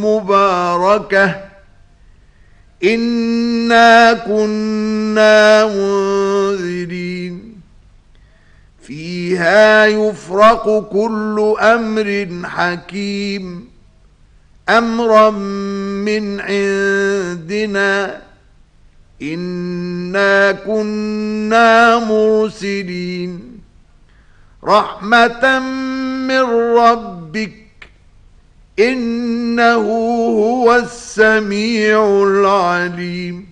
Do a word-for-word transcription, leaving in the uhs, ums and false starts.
مباركة إنا كنا منذرين فيها يفرق كل أمر حكيم أمرا من عندنا إنا كنا مرسلين رحمة من ربك إنه هو السميع العليم